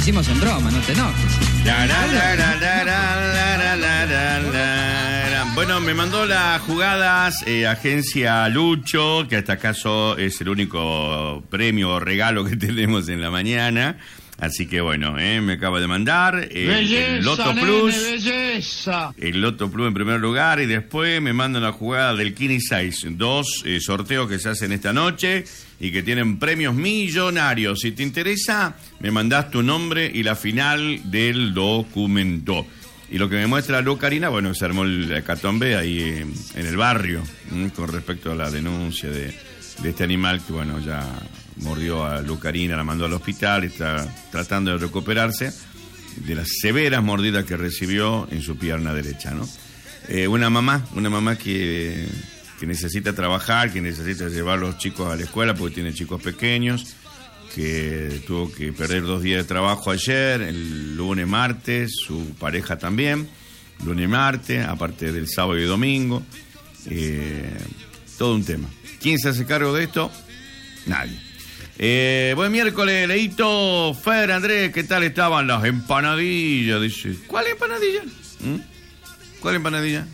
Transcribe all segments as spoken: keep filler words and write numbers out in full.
hicimos en broma, no te enojes. La, la, la, la, la, la, la, la, la, la. Bueno, me mandó las jugadas eh, Agencia Lucho, que hasta acaso es el único premio o regalo que tenemos en la mañana. Así que bueno, eh, me acaba de mandar eh, belleza, el Loto nene, Plus. Belleza. El Loto Plus en primer lugar y después me mandan la jugada del Kini seis. Dos eh, sorteos que se hacen esta noche y que tienen premios millonarios. Si te interesa, me mandás tu nombre y la final del documento. Y lo que me muestra Lucarina, bueno, se armó el hecatombe ahí eh, en el barrio, ¿m? Con respecto a la denuncia de, de este animal que, bueno, ya mordió a Lucarina, la mandó al hospital, está tratando de recuperarse de las severas mordidas que recibió en su pierna derecha, ¿no? Eh, una mamá, una mamá que, que necesita trabajar, que necesita llevar a los chicos a la escuela porque tiene chicos pequeños, que tuvo que perder dos días de trabajo ayer, el lunes, martes, su pareja también, lunes y martes, aparte del sábado y domingo, eh, todo un tema. ¿Quién se hace cargo de esto? Nadie. Eh, buen miércoles, Leito, Fer, Andrés, ¿qué tal estaban las empanadillas? Dice, ¿cuál empanadilla? ¿Mm? ¿Cuál empanadilla?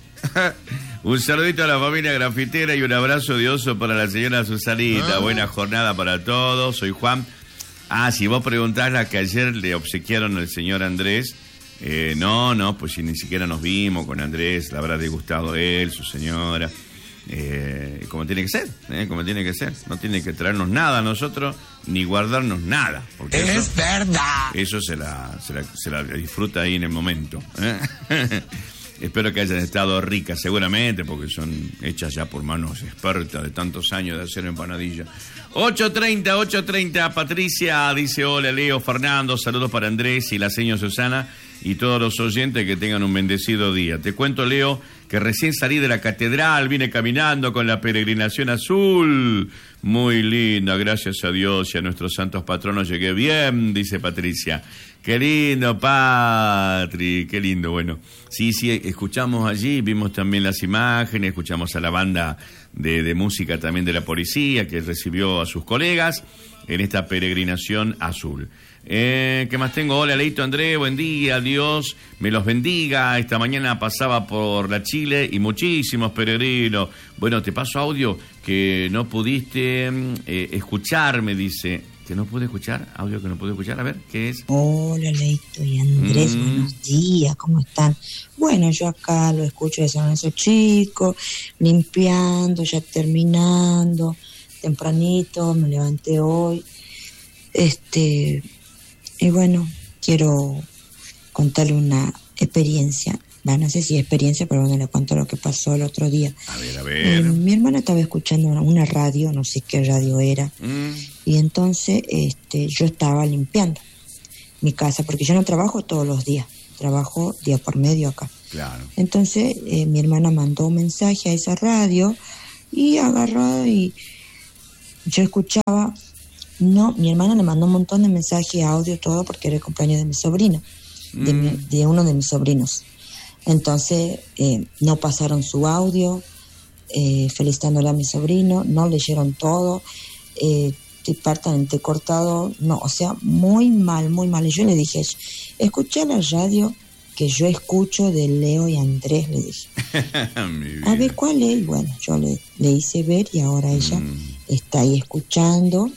Un saludito a la familia grafitera y un abrazo de oso para la señora Susanita. Ah. Buena jornada para todos, soy Juan. Ah, si vos preguntás la que ayer le obsequiaron al señor Andrés, eh, no, no, pues si ni siquiera nos vimos con Andrés, le habrá disgustado él, su señora. Eh, como tiene que ser, eh, como tiene que ser. No tiene que traernos nada a nosotros, ni guardarnos nada. Porque es eso, verdad. Eso se la, se la, se la disfruta ahí en el momento. ¿eh? Espero que hayan estado ricas, seguramente, porque son hechas ya por manos expertas de tantos años de hacer empanadillas. ocho treinta, ocho treinta, Patricia dice, hola Leo, Fernando, saludos para Andrés y la señora Susana y todos los oyentes, que tengan un bendecido día. Te cuento, Leo, que recién salí de la catedral, vine caminando con la peregrinación azul. Muy linda, gracias a Dios y a nuestros santos patronos llegué bien, dice Patricia. Qué lindo, Patri, qué lindo. Bueno, sí, sí, escuchamos allí, vimos también las imágenes, escuchamos a la banda de, de música también de la policía que recibió a sus colegas en esta peregrinación azul. Eh, ¿Qué más tengo? Hola, Leito, Andrés, buen día, Dios me los bendiga. Esta mañana pasaba por la Chile y muchísimos peregrinos. Bueno, te paso audio que no pudiste eh, escuchar, me dice. ¿Que no pude escuchar? Audio que no pude escuchar, a ver, ¿qué es? Hola, Leito y Andrés, mm. buenos días, ¿cómo están? Bueno, yo acá lo escucho de San Lorenzo Chico, limpiando, ya terminando, tempranito, me levanté hoy. Este, y bueno, quiero contarle una experiencia. Bueno, no sé si es experiencia, pero bueno, le cuento lo que pasó el otro día. A ver, a ver. Eh, mi hermana estaba escuchando una, una radio, no sé qué radio era, mm. y entonces este, yo estaba limpiando mi casa, porque yo no trabajo todos los días, trabajo día por medio acá. Claro. Entonces eh, mi hermana mandó un mensaje a esa radio y agarró y yo escuchaba. No, mi hermana le mandó un montón de mensajes, audio, todo, porque era el cumpleaños de mi sobrino, mm. de, mi, de uno de mis sobrinos. Entonces, eh, no pasaron su audio, eh, felicitándole a mi sobrino, no leyeron todo, eh, parte cortado, no, o sea, muy mal, muy mal. Y yo le dije, escuché la radio que yo escucho de Leo y Andrés, le dije. A ver, ¿cuál es? Bueno, yo le, le hice ver y ahora ella mm. está ahí escuchando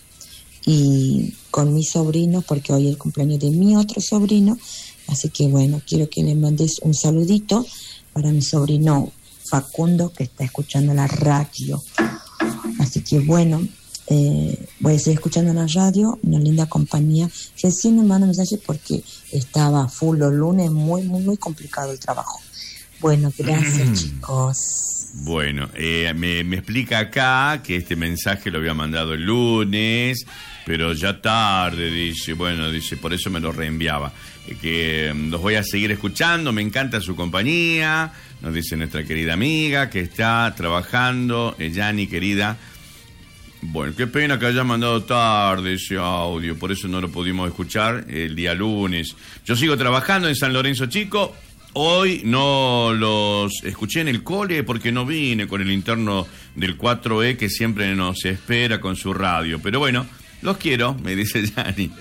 y con mis sobrinos, porque hoy es el cumpleaños de mi otro sobrino. Así que bueno, quiero que le mandes un saludito para mi sobrino Facundo, que está escuchando la radio. Así que bueno, eh, voy a seguir escuchando la radio, una linda compañía. Recién me mandó un mensaje porque estaba full los lunes, muy, muy, muy complicado el trabajo. Bueno, gracias mm. chicos. Bueno, eh, me, me explica acá que este mensaje lo había mandado el lunes, pero ya tarde, dice, bueno, dice, por eso me lo reenviaba. Eh, que los voy a seguir escuchando, me encanta su compañía, nos dice nuestra querida amiga que está trabajando, eh, Yani, querida. Bueno, qué pena que haya mandado tarde ese audio, por eso no lo pudimos escuchar el día lunes. Yo sigo trabajando en San Lorenzo Chico. Hoy no los escuché en el cole porque no vine con el interno del cuatro E que siempre nos espera con su radio. Pero bueno, los quiero, me dice Yani.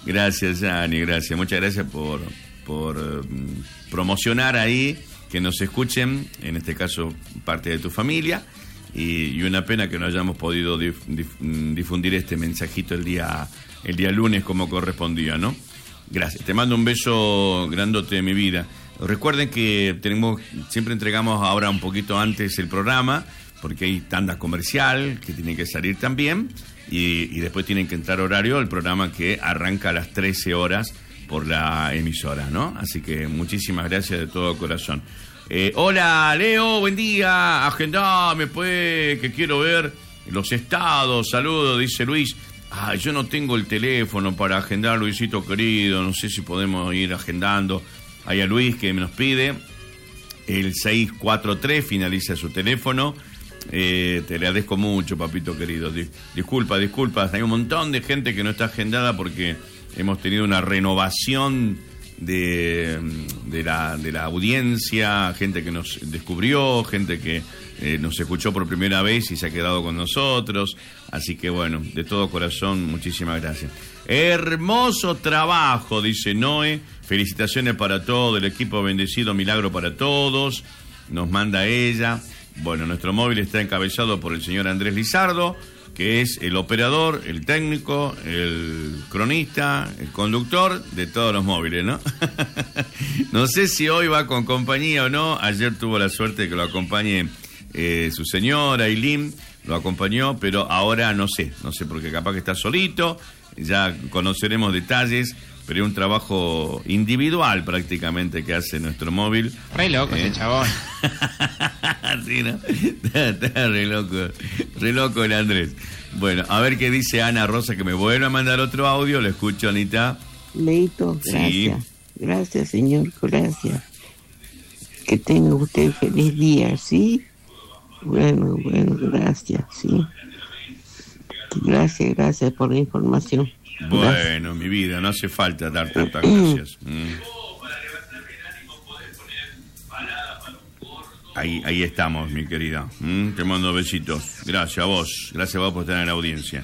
Gracias, Yani, gracias. Muchas gracias por, por um, promocionar ahí, que nos escuchen, en este caso parte de tu familia, y, y una pena que no hayamos podido dif, dif, difundir este mensajito el día, el día lunes como correspondía, ¿no? Gracias. Te mando un beso grandote de mi vida. Recuerden que tenemos, siempre entregamos ahora un poquito antes el programa, porque hay tanda comercial que tiene que salir también, y, y después tienen que entrar horario el programa que arranca a las trece horas por la emisora, ¿no? Así que muchísimas gracias de todo corazón. Eh, hola, Leo, buen día, agendame pues, que quiero ver los estados, saludos, dice Luis. Ah, yo no tengo el teléfono para agendar, Luisito querido, no sé si podemos ir agendando. Hay a Luis que nos pide el seis cuatro tres, finaliza su teléfono. Eh, te le agradezco mucho, papito querido. Dis- disculpa, disculpa, hay un montón de gente que no está agendada porque hemos tenido una renovación de, de, la, de la audiencia, gente que nos descubrió, gente que eh, nos escuchó por primera vez y se ha quedado con nosotros. Así que bueno, de todo corazón, muchísimas gracias. Hermoso trabajo, dice Noé. Felicitaciones para todo el equipo, bendecido milagro para todos. Nos manda ella. Bueno, nuestro móvil está encabezado por el señor Andrés Lizardo, que es el operador, el técnico, el cronista, el conductor de todos los móviles, ¿no? No sé si hoy va con compañía o no. Ayer tuvo la suerte de que lo acompañe eh, su señora, Aileen, lo acompañó, pero ahora no sé, no sé, porque capaz que está solito, ya conoceremos detalles, pero es un trabajo individual prácticamente que hace nuestro móvil. Re loco ¿Eh? ese chabón. Sí, ¿no? Está, está re loco, re loco el Andrés. Bueno, a ver qué dice Ana Rosa, que me vuelve a mandar otro audio. Lo escucho, Anita. Leito, gracias. Sí. Gracias, señor, gracias. Que tenga usted feliz día, ¿sí? Bueno, bueno, gracias, sí. Gracias, gracias por la información. Bueno, Gracias. mi vida, no hace falta dar tantas gracias. Mm. Ahí, ahí estamos, mi querida. Mm, te mando besitos. Gracias a vos. Gracias a vos por estar en la audiencia.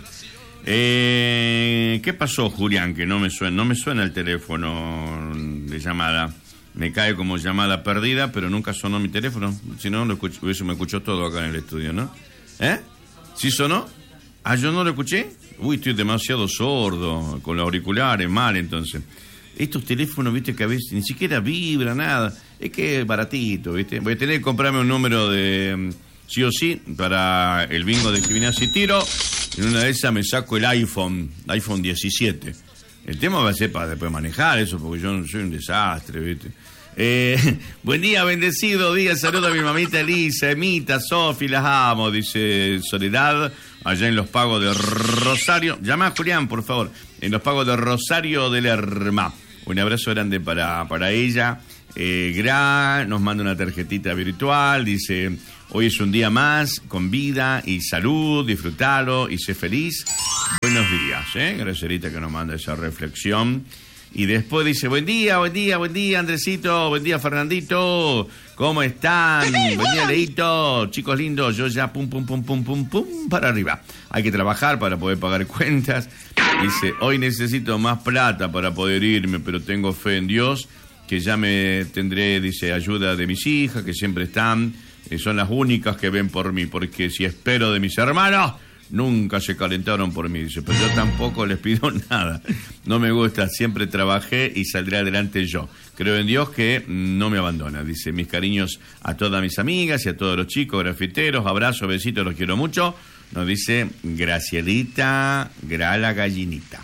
Eh, ¿Qué pasó, Julián? Que no me suena, no me suena el teléfono de llamada. Me cae como llamada perdida, pero nunca sonó mi teléfono. Si no, lo escucho, eso me escuchó todo acá en el estudio, ¿no? ¿Eh? ¿Sí sonó? Ah, ¿yo no lo escuché? Uy, estoy demasiado sordo, con los auriculares, mal entonces. Estos teléfonos, viste, que a veces ni siquiera vibra, nada. Es que es baratito, viste. Voy a tener que comprarme un número de sí o sí para el bingo de Gimnasia y Tiro. En una de esas me saco el iPhone, iPhone diecisiete. El tema va a ser para después manejar eso, porque yo no soy un desastre, viste. Eh, buen día, bendecido día, saludo a mi mamita Elisa, Emita, Sofi, las amo, dice Soledad, allá en los pagos de Rosario. Llama a Julián, por favor, en los pagos de Rosario del Lerma. Un abrazo grande para, para ella. Eh, Gra nos manda una tarjetita virtual, dice, hoy es un día más, con vida y salud, disfrutalo y sé feliz. Buenos días, ¿eh? Gracerita que nos manda esa reflexión. Y después dice, buen día, buen día, buen día, Andresito, buen día, Fernandito, ¿cómo están? Buen día, Leito, chicos lindos, yo ya pum, pum, pum, pum, pum, pum, para arriba. Hay que trabajar para poder pagar cuentas. Dice, hoy necesito más plata para poder irme, pero tengo fe en Dios, que ya me tendré, dice, ayuda de mis hijas, que siempre están, eh, son las únicas que ven por mí, porque si espero de mis hermanos, nunca se calentaron por mí, dice, pero yo tampoco les pido nada. No me gusta, siempre trabajé y saldré adelante yo. Creo en Dios que no me abandona. Dice, mis cariños a todas mis amigas y a todos los chicos grafiteros. Abrazo, besitos, los quiero mucho. Nos dice Gracielita Grala Gallinita.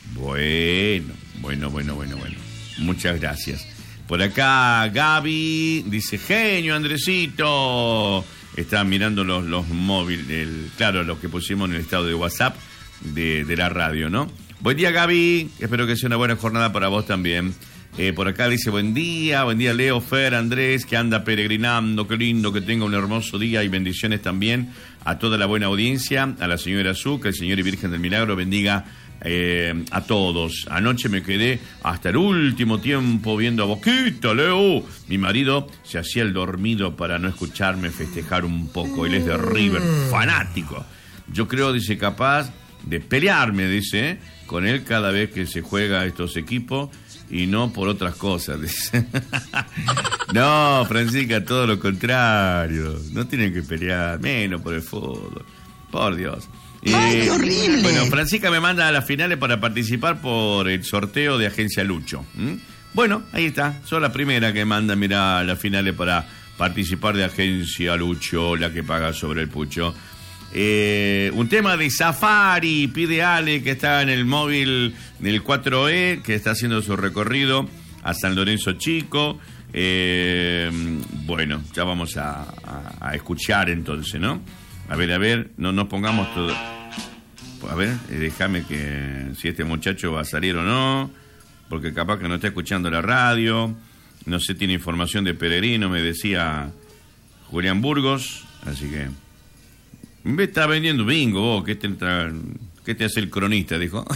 Bueno, bueno, bueno, bueno, bueno. Muchas gracias. Por acá Gaby dice, genio, Andresito. Están mirando los, los móviles, el, claro, los que pusimos en el estado de WhatsApp de, de la radio, ¿no? Buen día, Gaby. Espero que sea una buena jornada para vos también. Eh, por acá dice, buen día, buen día, Leo, Fer, Andrés, que anda peregrinando. Qué lindo, que tenga un hermoso día y bendiciones también a toda la buena audiencia, a la señora Azú, que el Señor y Virgen del Milagro bendiga eh, a todos. Anoche me quedé hasta el último tiempo viendo a Boquita, Leo. Mi marido se hacía el dormido para no escucharme festejar un poco. Él es de River, fanático. Yo creo, dice, capaz de pelearme, dice, con él cada vez que se juega a estos equipos y no por otras cosas. Dice. No, Francisca, todo lo contrario. No tienen que pelear, menos por el fútbol. Por Dios. ¡Ay, Eh, qué horrible! Bueno, Francisca me manda a las finales para participar por el sorteo de Agencia Lucho. ¿Mm? Bueno, ahí está. Soy la primera que manda, mira, a las finales para participar de Agencia Lucho, la que paga sobre el pucho. Eh, un tema de Safari, pide Ale, que está en el móvil del cuatro E, que está haciendo su recorrido a San Lorenzo Chico. Eh, bueno, ya vamos a, a, a escuchar entonces, ¿no? A ver, a ver, no nos pongamos todo. A ver, eh, déjame que si este muchacho va a salir o no, porque capaz que no está escuchando la radio, no sé, tiene información de Peregrino, me decía Julián Burgos, así que me está vendiendo bingo, vos, ¿qué te, tra... ¿qué te hace el cronista? Dijo.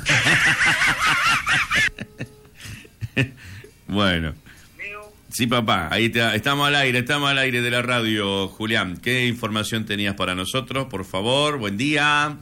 Bueno. Sí, papá, ahí te, estamos al aire, estamos al aire de la radio, Julián. ¿Qué información tenías para nosotros, por favor? Buen día.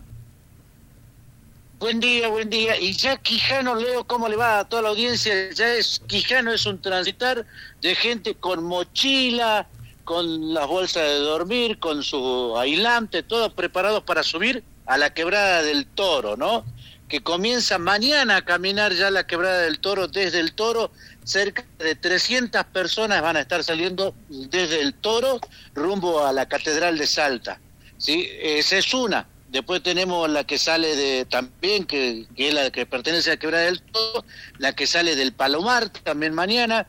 Buen día, buen día. Y ya Quijano, Leo, ¿cómo le va a toda la audiencia? Ya es Quijano es un transitar de gente con mochila, con las bolsas de dormir, con su aislante, todos preparados para subir a la Quebrada del Toro, ¿no? Que comienza mañana a caminar ya la Quebrada del Toro, desde el Toro. Cerca de trescientas personas van a estar saliendo desde el Toro rumbo a la Catedral de Salta, ¿sí? Esa es una. Después tenemos la que sale de también, que, que es la que pertenece a la Quebrada del Toro, la que sale del Palomar también mañana,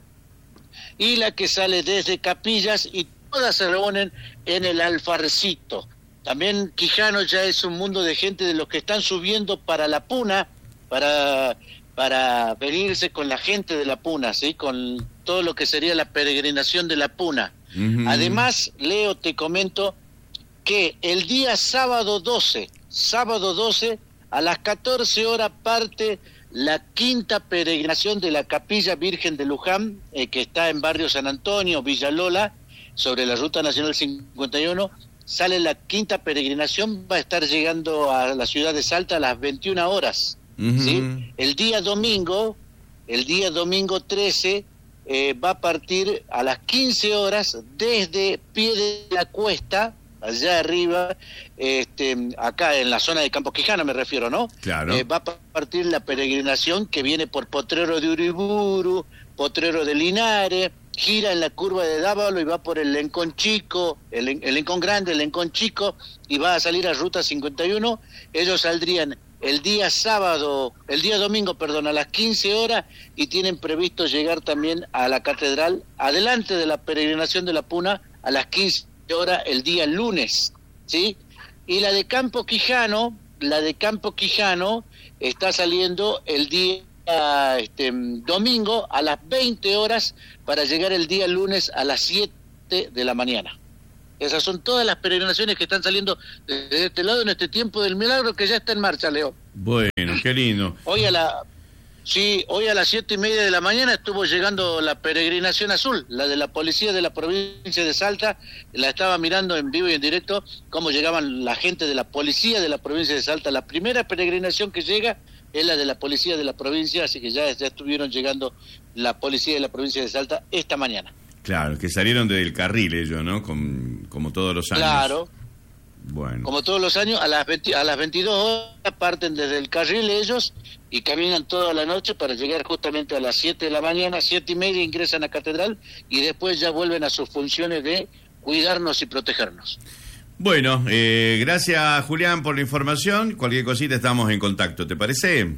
y la que sale desde Capillas, y todas se reúnen en el Alfarcito. También Quijano ya es un mundo de gente de los que están subiendo para la Puna, para... para venirse con la gente de la Puna, ¿sí? Con todo lo que sería la peregrinación de la Puna. Uh-huh. Además, Leo, te comento que el día sábado doce, sábado doce, a las catorce horas parte la quinta peregrinación de la Capilla Virgen de Luján, eh, que está en barrio San Antonio, Villalola, sobre la Ruta Nacional cincuenta y uno. Sale la quinta peregrinación, va a estar llegando a la ciudad de Salta a las veintiuna horas. Uh-huh. ¿Sí? El día domingo, el día domingo trece, eh, va a partir a las quince horas desde Pie de la Cuesta, allá arriba, este, acá en la zona de Campo Quijano me refiero, ¿no? Claro. Eh, va a partir la peregrinación que viene por Potrero de Uriburu, Potrero de Linares, gira en la curva de Dávalo y va por el Lencón Chico, el, el Lencón Grande, el Lencón Chico, y va a salir a Ruta cincuenta y uno. Ellos saldrían el día sábado, el día domingo, perdón, a las quince horas, y tienen previsto llegar también a la catedral, adelante de la peregrinación de la Puna, a las quince horas el día lunes, ¿sí? Y la de Campo Quijano, la de Campo Quijano está saliendo el día este, domingo a las veinte horas para llegar el día lunes a las siete de la mañana. Esas son todas las peregrinaciones que están saliendo de este lado en este tiempo del milagro que ya está en marcha, Leo. Bueno, qué lindo. Hoy a la, sí, hoy a las siete y media de la mañana estuvo llegando la peregrinación azul, la de la policía de la provincia de Salta. La estaba mirando en vivo y en directo cómo llegaban la gente de la policía de la provincia de Salta. La primera peregrinación que llega es la de la policía de la provincia, así que ya, ya estuvieron llegando la policía de la provincia de Salta esta mañana. Claro, que salieron del carril ellos, ¿no? Con, como todos los años. Claro. Bueno. Como todos los años, a las veinte, a las veintidós horas parten desde el carril ellos y caminan toda la noche para llegar justamente a las siete de la mañana, siete y media ingresan a Catedral y después ya vuelven a sus funciones de cuidarnos y protegernos. Bueno, eh, gracias Julián por la información. Cualquier cosita estamos en contacto, ¿te parece?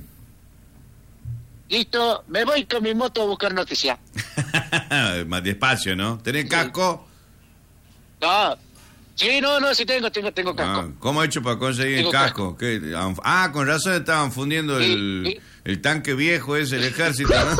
Listo, me voy con mi moto a buscar noticias. Más despacio, ¿no? ¿Tenés casco? No, sí, no, no, sí tengo, tengo, tengo casco. Ah, ¿cómo he hecho para conseguir tengo el casco? ¿Qué? Ah, con razón estaban fundiendo sí, el, sí. el tanque viejo ese, el ejército, ¿no?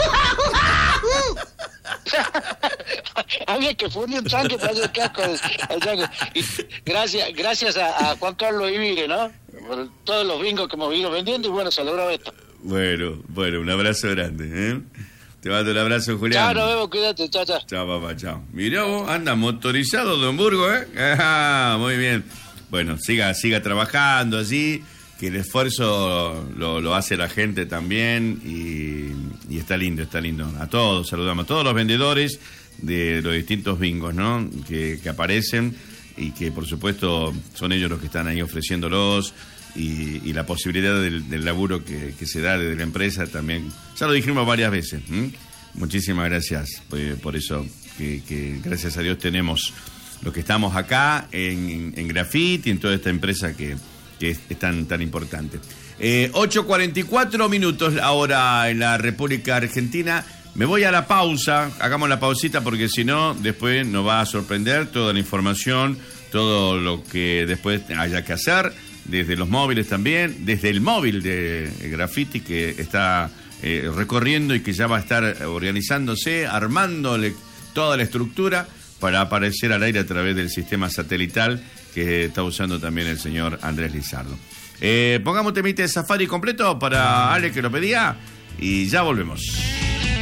Había que fundir un tanque para hacer casco al, al tanque. Y gracias, gracias a, a Juan Carlos Ivire, ¿no? Por todos los bingos que hemos ido vendiendo y bueno, se logró esto. Bueno, bueno, un abrazo grande, ¿eh? Te mando un abrazo, Julián. Chao, nos vemos, cuídate, chao, chao. Chao, papá, chao. Mirá vos, anda motorizado Don Burgo, ¿eh? Ah, muy bien. Bueno, siga, siga trabajando allí, que el esfuerzo lo, lo hace la gente también y, y está lindo, está lindo. A todos saludamos, a todos los vendedores de los distintos bingos, ¿no? Que, que aparecen y que por supuesto son ellos los que están ahí ofreciéndolos y, y la posibilidad del, del laburo que, que se da desde la empresa también. Ya lo dijimos varias veces. ¿m? Muchísimas gracias por, por eso, que, que gracias a Dios tenemos los que estamos acá en, en Graffiti, en toda esta empresa que, que es, es tan, tan importante. Eh, ocho cuarenta y cuatro minutos ahora en la República Argentina. Me voy a la pausa, hagamos la pausita porque si no, después nos va a sorprender toda la información, todo lo que después haya que hacer, desde los móviles también, desde el móvil de Graffiti que está eh, recorriendo y que ya va a estar organizándose, armándole toda la estructura para aparecer al aire a través del sistema satelital que está usando también el señor Andrés Lizardo. Eh, pongamos temite de Safari completo para Ale que lo pedía y ya volvemos.